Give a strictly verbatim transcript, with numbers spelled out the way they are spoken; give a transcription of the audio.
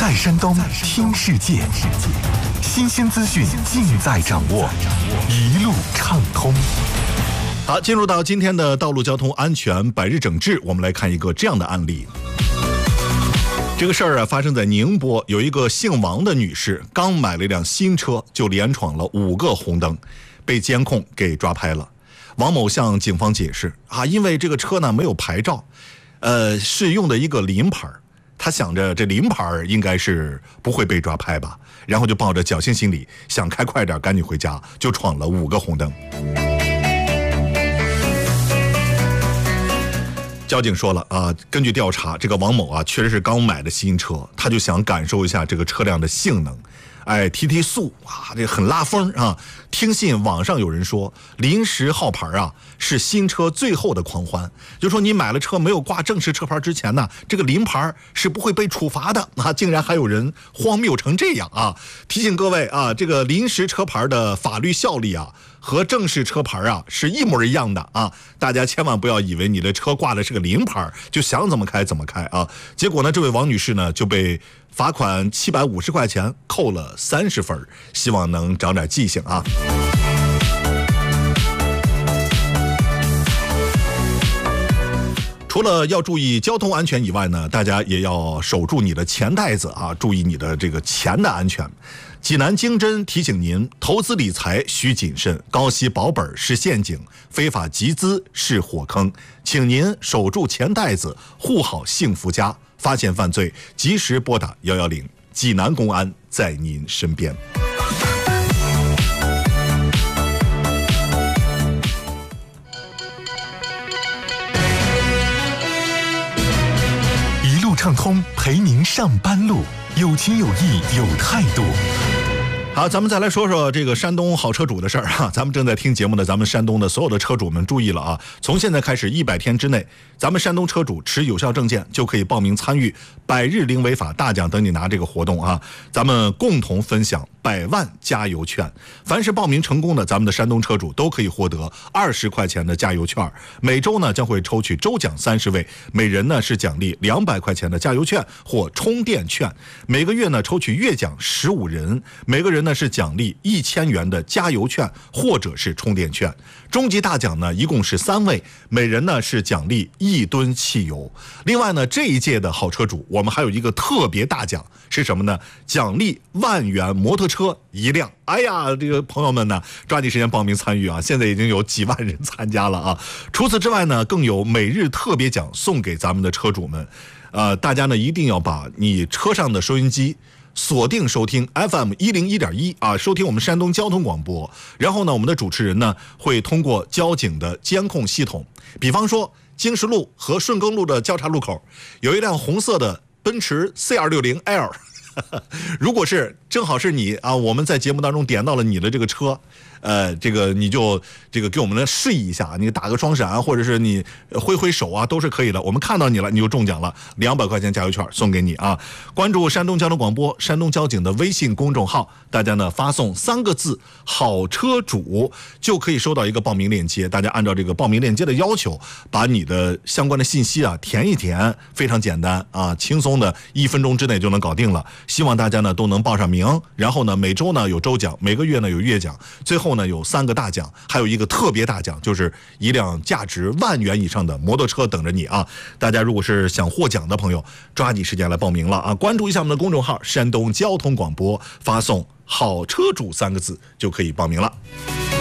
在山东听世界，新鲜资讯尽在掌握，一路畅通。好，进入到今天的道路交通安全百日整治，我们来看一个这样的案例。这个事儿啊，发生在宁波，有一个姓王的女士，刚买了一辆新车，就连闯了五个红灯，被监控给抓拍了。王某向警方解释啊，因为这个车呢没有牌照，呃，是用的一个临牌，他想着这临牌应该是不会被抓拍吧，然后就抱着侥幸心理，想开快点赶紧回家，就闯了五个红灯。交警说了啊，根据调查，这个王某啊确实是刚买的新车，他就想感受一下这个车辆的性能，哎，提提速啊，这很拉风啊。听信网上有人说，临时号牌啊是新车最后的狂欢，就说你买了车没有挂正式车牌之前呢，这个临牌是不会被处罚的啊。竟然还有人荒谬成这样啊！提醒各位啊，这个临时车牌的法律效力啊，和正式车牌啊是一模一样的啊！大家千万不要以为你的车挂的是个临牌，就想怎么开怎么开啊！结果呢，这位王女士呢就被罚款七百五十块钱，扣了三十分，希望能长点记性啊！除了要注意交通安全以外呢，大家也要守住你的钱袋子啊，注意你的这个钱的安全。济南经侦提醒您，投资理财需谨慎，高息保本是陷阱，非法集资是火坑，请您守住钱袋子，护好幸福家。发现犯罪，及时拨打一一零，济南公安在您身边。一路畅通，陪您上班路，有情有义有态度。好，咱们再来说说这个山东好车主的事儿啊！咱们正在听节目的咱们山东的所有的车主们注意了啊！从现在开始一百天之内，咱们山东车主持有效证件就可以报名参与百日零违法大奖等你拿这个活动啊！咱们共同分享百万加油券，凡是报名成功的，咱们的山东车主都可以获得二十块钱的加油券。每周呢将会抽取周奖三十位，每人呢是奖励两百块钱的加油券或充电券。每个月呢抽取月奖十五人，每个人呢是奖励一千元的加油券或者是充电券。终极大奖呢一共是三位，每人呢是奖励一吨汽油。另外呢，这一届的好车主，我们还有一个特别大奖是什么呢？奖励万元摩托车一辆。哎呀，这个朋友们呢，抓紧时间报名参与啊！现在已经有几万人参加了啊！除此之外呢，更有每日特别奖送给咱们的车主们。呃，大家呢一定要把你车上的收音机锁定收听 F M 一零一点一啊，收听我们山东交通广播。然后呢，我们的主持人呢会通过交警的监控系统，比方说经十路和顺耕路的交叉路口，有一辆红色的奔驰 C 二六零 L。如果是正好是你啊，我们在节目当中点到了你的这个车，呃，这个你就这个给我们来示意一下，你打个双闪，或者是你挥挥手啊，都是可以的。我们看到你了，你就中奖了，两百块钱加油券送给你啊！关注山东交通广播、山东交警的微信公众号，大家呢发送三个字“好车主”就可以收到一个报名链接。大家按照这个报名链接的要求，把你的相关的信息啊填一填，非常简单啊，轻松的一分钟之内就能搞定了。希望大家呢都能报上名，然后呢每周呢有周奖，每个月呢有月奖，最后呢有三个大奖，还有一个特别大奖，就是一辆价值万元以上的摩托车等着你啊！大家如果是想获奖的朋友，抓紧时间来报名了啊！关注一下我们的公众号山东交通广播，发送好车主三个字就可以报名了。